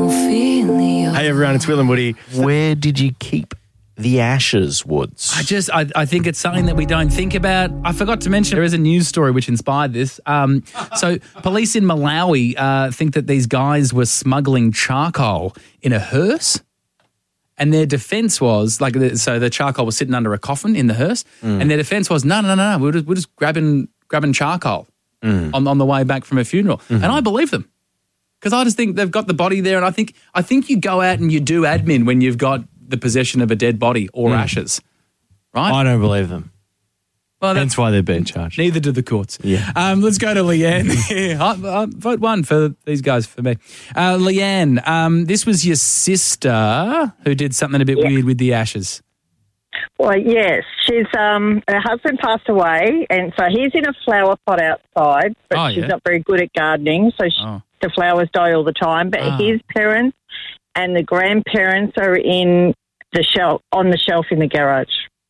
Hey everyone, it's Will and Woody. Where did you keep the ashes, Woods? I think it's something that we don't think about. I forgot to mention there is a news story which inspired this. So police in Malawi think that these guys were smuggling charcoal in a hearse. And their defence was, so the charcoal was sitting under a coffin in the hearse. And their defence was, no, we're just grabbing charcoal on the way back from a funeral. And I believe them. Because I just think they've got the body there, and I think you go out and you do admin when you've got the possession of a dead body or ashes, right? I don't believe them. Well, that's why they're being charged. Neither do the courts. Yeah. Let's go to Leanne. Vote one for these guys for me. Leanne, this was your sister who did something a bit weird with the ashes. Well, yes. She's her husband passed away, and so he's in a flower pot outside, but she's not very good at gardening, so the flowers die all the time. But his parents and the grandparents are on the shelf in the garage.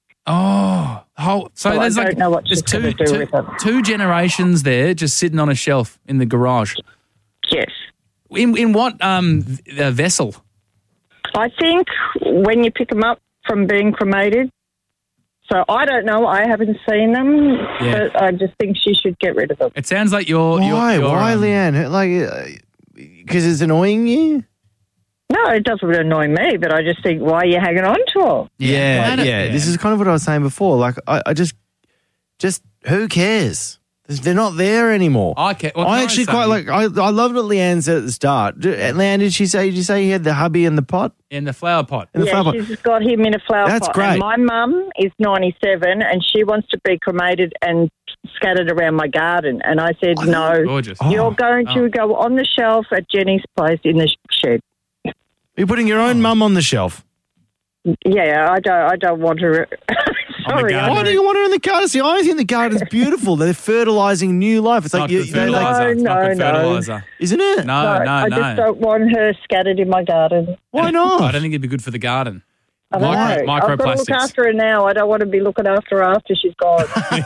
So there's I don't know what she's going to do with them. Two generations there just sitting on a shelf in the garage. Yes. In what vessel? I think when you pick them up from being cremated. So I don't know. I haven't seen them, but I just think she should get rid of them. It sounds like you're... Why, Leanne? Because it's annoying you? No, it doesn't annoy me, but I just think, why are you hanging on to them? Yeah. This is kind of what I was saying before. Like, I just who cares? They're not there anymore. I care. I actually quite like. I loved what Leanne said at the start. Leanne, did you say he had the hubby in the pot? In the flower pot. She's got him in a flower pot. That's great. And my mum is 97 and she wants to be cremated and scattered around my garden. And I said, no, gorgeous. You're going to go on the shelf at Jenny's place in the shed. You're putting your own mum on the shelf. Yeah, I don't want her. Sorry. Why do you want her in the garden? See, I think the garden's beautiful. They're fertilising new life. It's like fertiliser. Isn't it? No. I just don't want her scattered in my garden. Why not? I don't think it'd be good for the garden. I've got to look after her now. I don't want to be looking after her after she's gone.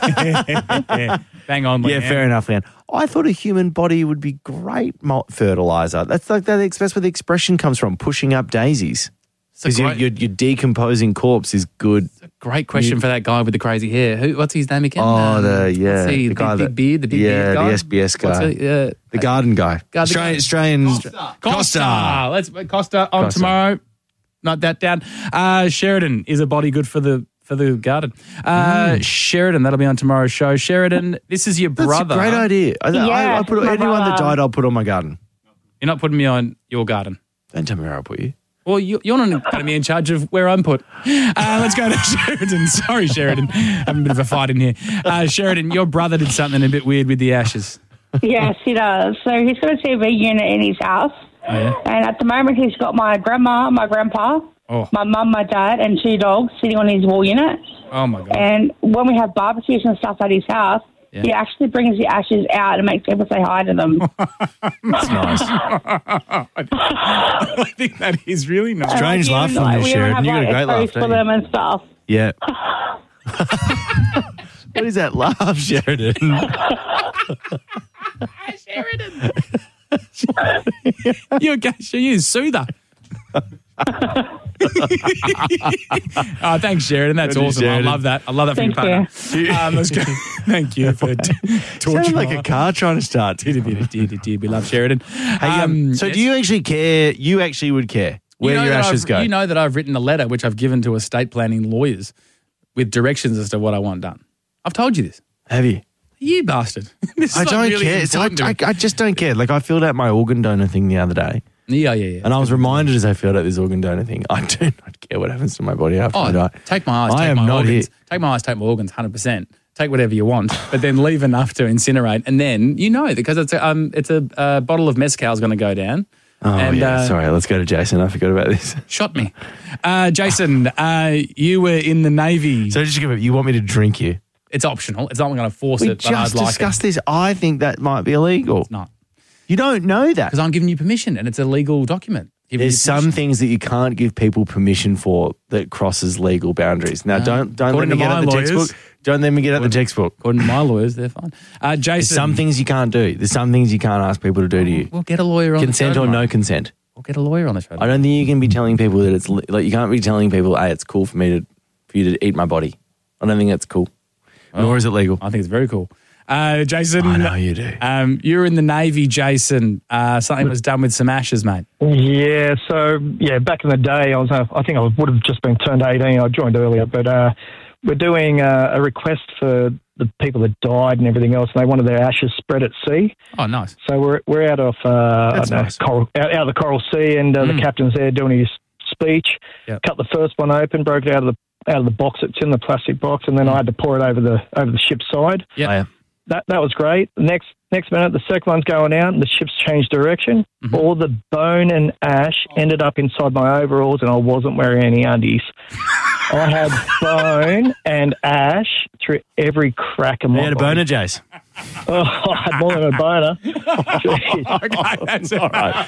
Bang on, Leanne. Yeah, fair enough, Leanne. I thought a human body would be great fertiliser. That's like that's where the expression comes from, pushing up daisies. Because your decomposing corpse is good. It's a great question for that guy with the crazy hair. What's his name again? The guy big beard, the big beard guy? The SBS guy. The garden guy. Australian Costa. Let's put Costa on tomorrow. Note that down. Sheridan, is a body good for the garden? Sheridan, that'll be on tomorrow's show. Sheridan, this is your brother. That's a great idea. I put anyone that died, I'll put on my garden. You're not putting me on your garden. Don't tell me where I'll put you. Well, you're not going to be in charge of where I'm put. Let's go to Sheridan. Sorry, Sheridan. Having a bit of a fight in here. Sheridan, your brother did something a bit weird with the ashes. Yes, he does. So he's got a TV unit in his house. Oh, yeah? And at the moment, he's got my grandma, my grandpa, my mum, my dad, and 2 dogs sitting on his wall unit. Oh, my God. And when we have barbecues and stuff at his house, he actually brings the ashes out and makes people say hi to them. That's nice. I think that is really nice. Strange laugh from you, Sheridan. You got a great laugh, for them and stuff. Yeah. What is that laugh, Sheridan? Sheridan. You soother. Thanks, Sheridan. That's awesome. Sheridan. I love that. I love that from your partner. Let's go. Thank you for torturing. Sounds like a car trying to start. We love Sheridan. So do you actually care? You actually would care where your ashes go? You know that I've written a letter which I've given to estate planning lawyers with directions as to what I want done. I've told you this. Have you? You bastard. I don't care. I just don't care. Like I filled out my organ donor thing the other day. Yeah. And I was reminded as I filled out this organ donor thing, I do not care what happens to my body after I die. Take my eyes, take my organs. Take my eyes, take my organs, 100%. Take whatever you want, but then leave enough to incinerate. And then, because it's a bottle of mezcal is going to go down. Sorry, let's go to Jason. I forgot about this. Shot me. Jason, you were in the Navy. So you want me to drink you? It's optional. It's not going to force it, but I'd like it. We just discussed this. I think that might be illegal. It's not. You don't know that. Because I'm giving you permission and it's a legal document. There's some things that you can't give people permission for that crosses legal boundaries. Now, don't let me get out the textbook. Don't let me get out the textbook. According to my lawyers, they're fine. Jason. There's some things you can't do. There's some things you can't ask people to do to you. We'll get a lawyer on consent the show or tomorrow. no consent. We'll get a lawyer on the show. I don't think you can be telling people that it's like you can't be telling people, hey, it's cool for you to eat my body. I don't think that's cool. Nor is it legal. I think it's very cool. Jason. I know you do. You're in the Navy, Jason. Something was done with some ashes, mate. Yeah, so, back in the day, I think I would have just been turned 18. I joined earlier, but we're doing a request for the people that died and everything else, and they wanted their ashes spread at sea. Oh, nice. So we're out of out of the Coral Sea, and the captain's there doing his speech. Yep. Cut the first one open, broke it out of the box. It's in the plastic box, and then I had to pour it over the ship's side. Yeah. That was great. Next minute, the second one's going out, and the ship's changed direction. Mm-hmm. All the bone and ash ended up inside my overalls, and I wasn't wearing any undies. I had bone and ash through every crack of my body. You had a boner, Jace? Oh, I had more than a boner. Okay, that's all right.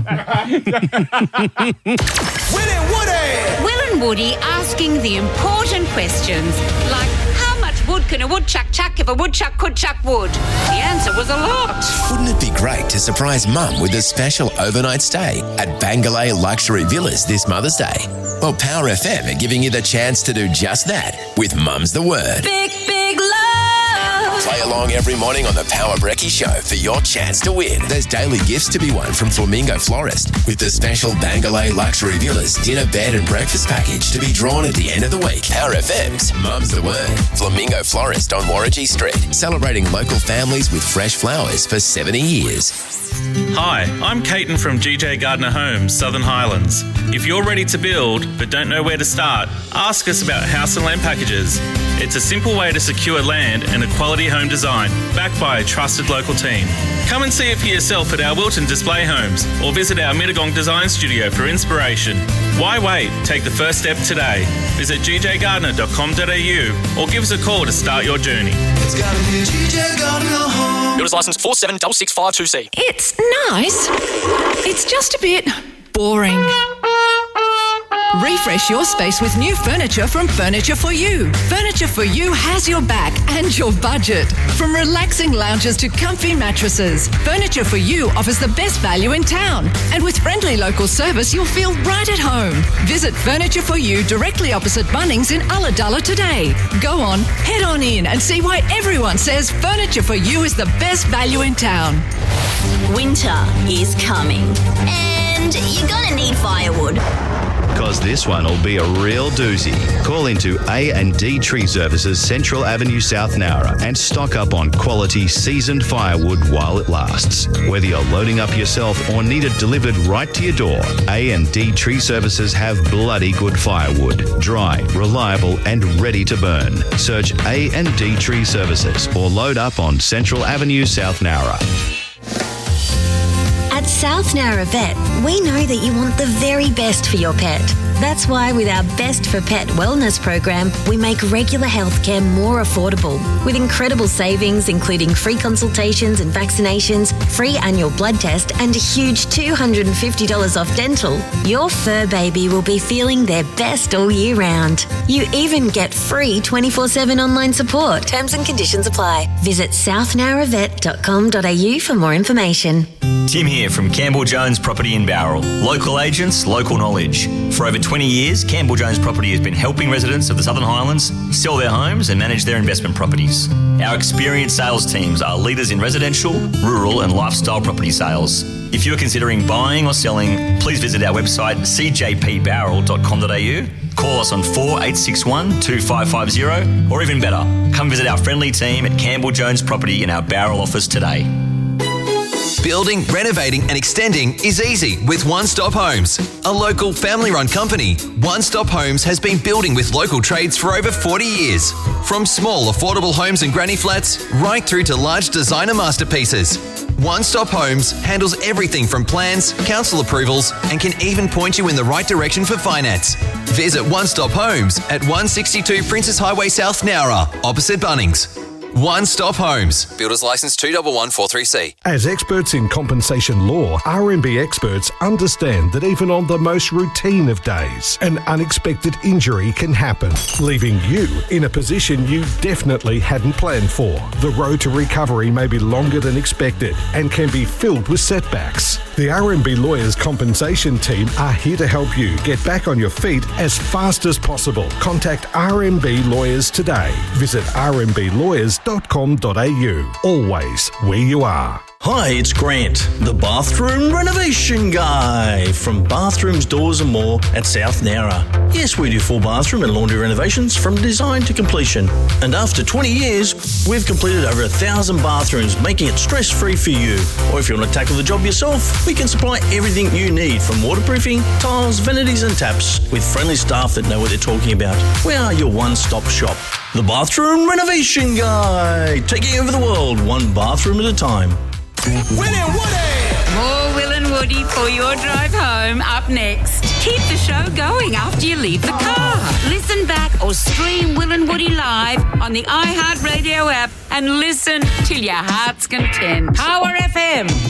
Will and Woody asking the important questions like, how much wood can a woodchuck chuck if a woodchuck could chuck wood? The answer was a lot. Wouldn't it be great to surprise Mum with a special overnight stay at Bangalay Luxury Villas this Mother's Day? Well, Power FM are giving you the chance to do just that with Mum's the Word. Big love. Play along every morning on the Power Brekkie Show for your chance to win. There's daily gifts to be won from Flamingo Florist with the special Bangalay Luxury Villas dinner, bed and breakfast package to be drawn at the end of the week. Power FM's Mum's the Word. Flamingo Florist on Warrangy Street, celebrating local families with fresh flowers for 70 years. Hi, I'm Caton from GJ Gardner Homes, Southern Highlands. If you're ready to build but don't know where to start, ask us about house and land packages. It's a simple way to secure land and a quality home design backed by a trusted local team. Come and see it for yourself at our Wilton Display Homes or visit our Mittagong Design Studio for inspiration. Why wait? Take the first step today. Visit gjgardner.com.au or give us a call to start your journey. It's got to be GJ Gardner Homes. Builder's license 476652C. It's nice. It's just a bit boring. Refresh your space with new furniture from Furniture For You. Furniture For You has your back and your budget. From relaxing lounges to comfy mattresses, Furniture For You offers the best value in town. And with friendly local service, you'll feel right at home. Visit Furniture For You directly opposite Bunnings in Ulladulla today. Go on, head on in and see why everyone says Furniture For You is the best value in town. Winter is coming, and you're gonna need firewood. Because this one will be a real doozy. Call into A&D Tree Services, Central Avenue, South Nowra, and stock up on quality seasoned firewood while it lasts. Whether you're loading up yourself or need it delivered right to your door, A&D Tree Services have bloody good firewood. Dry, reliable, and ready to burn. Search A&D Tree Services or load up on Central Avenue, South Nowra. At South Nowra Vet, we know that you want the very best for your pet. That's why with our Best for Pet wellness program, we make regular healthcare more affordable. With incredible savings, including free consultations and vaccinations, free annual blood test, and a huge $250 off dental, your fur baby will be feeling their best all year round. You even get free 24/7 online support. Terms and conditions apply. Visit southnowravet.com.au for more information. Tim here from Campbell Jones Property in Bowral. Local agents, local knowledge. For over 20 years, Campbell Jones Property has been helping residents of the Southern Highlands sell their homes and manage their investment properties. Our experienced sales teams are leaders in residential, rural and lifestyle property sales. If you're considering buying or selling, please visit our website cjpbowral.com.au, call us on 4861 2550, or even better, come visit our friendly team at Campbell Jones Property in our Bowral office today. Building, renovating and extending is easy with One Stop Homes. A local family-run company, One Stop Homes has been building with local trades for over 40 years. From small, affordable homes and granny flats, right through to large designer masterpieces. One Stop Homes handles everything from plans, council approvals, and can even point you in the right direction for finance. Visit One Stop Homes at 162 Princess Highway South Nowra, opposite Bunnings. One Stop Homes. Builder's license 211436C. As experts in compensation law, RMB experts understand that even on the most routine of days, an unexpected injury can happen, leaving you in a position you definitely hadn't planned for. The road to recovery may be longer than expected and can be filled with setbacks. The RMB Lawyers Compensation Team are here to help you get back on your feet as fast as possible. Contact RMB Lawyers today. Visit rmblawyers.com.au. Always where you are. Hi, it's Grant, the bathroom renovation guy from Bathrooms, Doors and More at South Nowra. Yes, we do full bathroom and laundry renovations from design to completion. And after 20 years, we've completed over 1,000 bathrooms, making it stress-free for you. Or if you want to tackle the job yourself, we can supply everything you need from waterproofing, tiles, vanities and taps with friendly staff that know what they're talking about. We are your one-stop shop. The bathroom renovation guy, taking over the world one bathroom at a time. Will and Woody! More Will and Woody for your drive home up next. Keep the show going after you leave the car. Listen back or stream Will and Woody live on the iHeartRadio app and listen till your heart's content. Power FM.